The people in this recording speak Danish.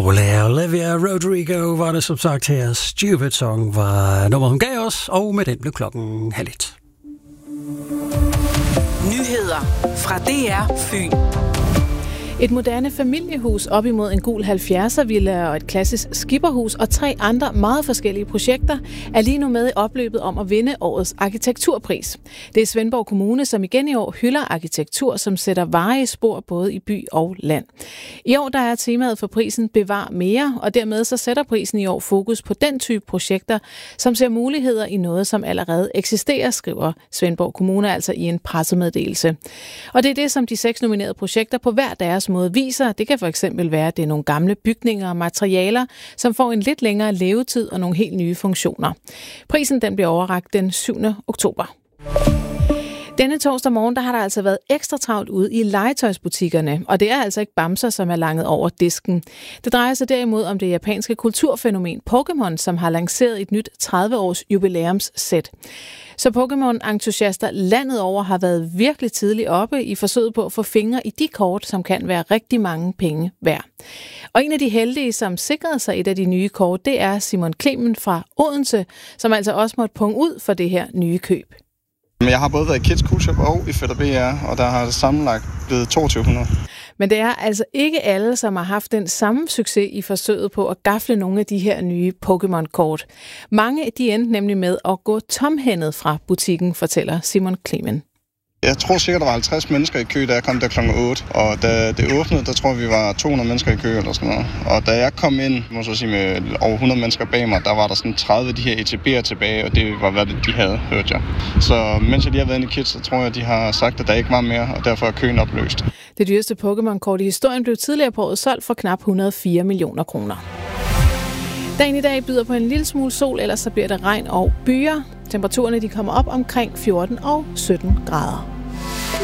Olivia Rodrigo var det som sagt her. Stupid Song var nummeret, hun gav os, og med den blev klokken 12:30. Nyheder fra DR Fyn. Et moderne familiehus op imod en gul 70'er-villa og et klassisk skipperhus og 3 andre meget forskellige projekter er lige nu med i opløbet om at vinde årets arkitekturpris. Det er Svendborg Kommune, som igen i år hylder arkitektur, som sætter varige spor både i by og land. I år der er temaet for prisen Bevar mere, og dermed så sætter prisen i år fokus på den type projekter, som ser muligheder i noget, som allerede eksisterer, skriver Svendborg Kommune altså i en pressemeddelelse. Og det er det, som de 6 nominerede projekter på hver deres måde viser. Det kan for eksempel være, at det er nogle gamle bygninger og materialer, som får en lidt længere levetid og nogle helt nye funktioner. Prisen den bliver overrakt den 7. oktober. Denne torsdag morgen, der har der altså været ekstra travlt ude i legetøjsbutikkerne, og det er altså ikke bamser, som er langet over disken. Det drejer sig derimod om det japanske kulturfænomen Pokémon, som har lanceret et nyt 30-års jubilæumssæt. Så Pokémon-entusiaster landet over har været virkelig tidligt oppe i forsøget på at få fingre i de kort, som kan være rigtig mange penge værd. Og en af de heldige, som sikrede sig et af de nye kort, det er Simon Clemen fra Odense, som altså også måtte punge ud for det her nye køb. Jeg har både været i Kids Cool Shop og i Fætter BR, og der har det sammenlagt blevet 2200. Men det er altså ikke alle, som har haft den samme succes i forsøget på at gafle nogle af de her nye Pokémon-kort. Mange de endte nemlig med at gå tomhændet fra butikken, fortæller Simon Clemen. Jeg tror sikkert, der var 50 mennesker i kø, da jeg kom der klokken 8. Og da det åbnede, der tror vi var 200 mennesker i kø eller sådan noget. Og da jeg kom ind, må så sige, med over 100 mennesker bag mig, der var der sådan 30 af de her ETB'er tilbage, og det var, hvad de havde, hørte jeg. Så mens jeg lige har været inde i Kids, så tror jeg, de har sagt, at der ikke var mere, og derfor er køen opløst. Det dyreste Pokémon-kort i historien blev tidligere på året solgt for knap 104 millioner kroner. Dagen i dag byder på en lille smule sol, ellers så bliver det regn og byer. Temperaturerne de kommer op omkring 14 og 17 grader.